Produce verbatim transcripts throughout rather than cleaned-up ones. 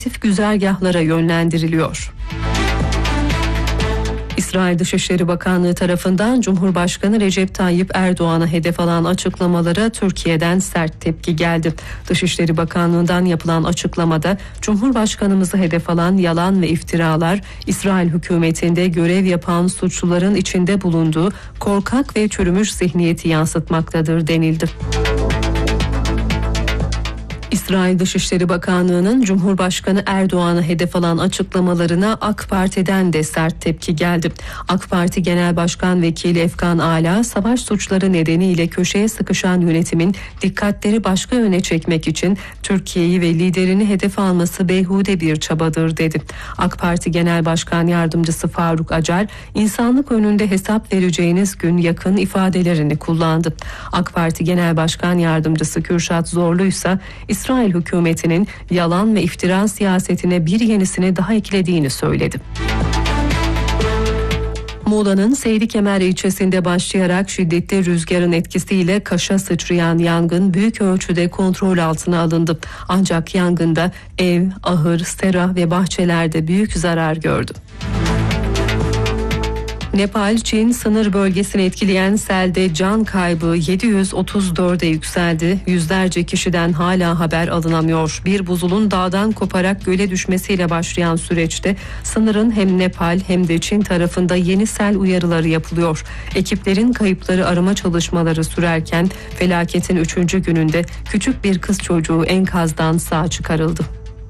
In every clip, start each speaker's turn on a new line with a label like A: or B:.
A: güzergahlara yönlendiriliyor. İsrail Dışişleri Bakanlığı tarafından Cumhurbaşkanı Recep Tayyip Erdoğan'a hedef alan açıklamalara Türkiye'den sert tepki geldi. Dışişleri Bakanlığı'ndan yapılan açıklamada Cumhurbaşkanımızı hedef alan yalan ve iftiralar İsrail hükümetinde görev yapan suçluların içinde bulunduğu korkak ve çürümüş zihniyeti yansıtmaktadır denildi. İsrail Dışişleri Bakanlığı'nın Cumhurbaşkanı Erdoğan'ı hedef alan açıklamalarına AK Parti'den de sert tepki geldi. AK Parti Genel Başkan Vekili Efkan Ala, savaş suçları nedeniyle köşeye sıkışan yönetimin dikkatleri başka yöne çekmek için Türkiye'yi ve liderini hedef alması beyhude bir çabadır dedi. AK Parti Genel Başkan Yardımcısı Faruk Acar, insanlık önünde hesap vereceğiniz gün yakın ifadelerini kullandı. AK Parti Genel Başkan Yardımcısı Kürşat Zorlu ise İsrail hükümetinin yalan ve iftira siyasetine bir yenisini daha eklediğini söyledi. Muğla'nın Seydikemer ilçesinde başlayarak şiddetli rüzgarın etkisiyle Kaş'a sıçrayan yangın büyük ölçüde kontrol altına alındı. Ancak yangında ev, ahır, sera ve bahçelerde büyük zarar gördü. Nepal-Çin sınır bölgesini etkileyen selde can kaybı yedi yüz otuz dörde yükseldi. Yüzlerce kişiden hala haber alınamıyor. Bir buzulun dağdan koparak göle düşmesiyle başlayan süreçte sınırın hem Nepal hem de Çin tarafında yeni sel uyarıları yapılıyor. Ekiplerin kayıpları arama çalışmaları sürerken felaketin üçüncü gününde küçük bir kız çocuğu enkazdan sağ çıkarıldı.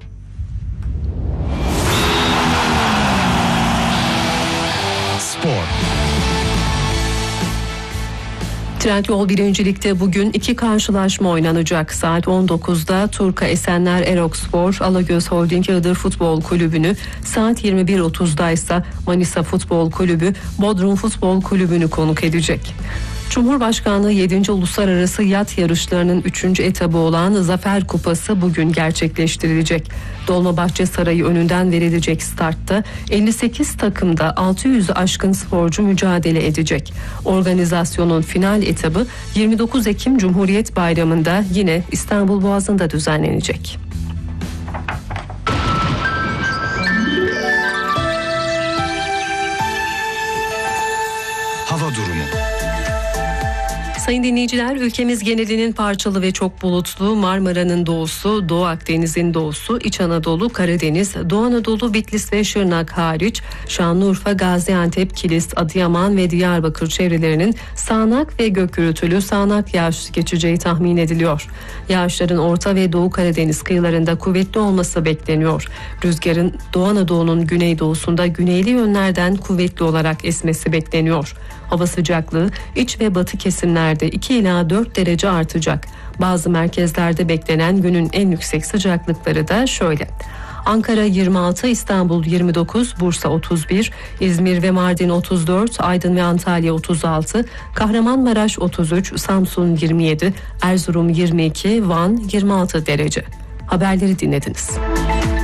A: Trendyol birincilikte bugün iki karşılaşma oynanacak. Saat on dokuzda Turka Esenler Erokspor Alagöz Holding Iğdır Futbol Kulübü'nü, saat yirmi bir otuzda ise Manisa Futbol Kulübü Bodrum Futbol Kulübü'nü konuk edecek. Cumhurbaşkanlığı yedinci Uluslararası Yat Yarışları'nın üçüncü etabı olan Zafer Kupası bugün gerçekleştirilecek. Dolmabahçe Sarayı önünden verilecek startta elli sekiz takımda altı yüzü aşkın sporcu mücadele edecek. Organizasyonun final etabı yirmi dokuz Ekim Cumhuriyet Bayramı'nda yine İstanbul Boğazı'nda düzenlenecek.
B: Hava durumu.
A: Sayın dinleyiciler, ülkemiz genelinin parçalı ve çok bulutlu, Marmara'nın doğusu, Doğu Akdeniz'in doğusu, İç Anadolu, Karadeniz, Doğu Anadolu, Bitlis ve Şırnak hariç Şanlıurfa, Gaziantep, Kilis, Adıyaman ve Diyarbakır çevrelerinin sağanak ve gök gürültülü sağanak yağış geçeceği tahmin ediliyor. Yağışların Orta ve Doğu Karadeniz kıyılarında kuvvetli olması bekleniyor. Rüzgarın Doğu Anadolu'nun güneydoğusunda güneyli yönlerden kuvvetli olarak esmesi bekleniyor. Hava sıcaklığı iç ve batı kesimlerde iki ila dört derece artacak. Bazı merkezlerde beklenen günün en yüksek sıcaklıkları da şöyle: Ankara yirmi altı, İstanbul yirmi dokuz, Bursa otuz bir, İzmir ve Mardin otuz dört, Aydın ve Antalya otuz altı, Kahramanmaraş otuz üç, Samsun yirmi yedi, Erzurum yirmi iki, Van yirmi altı derece. Haberleri dinlediniz.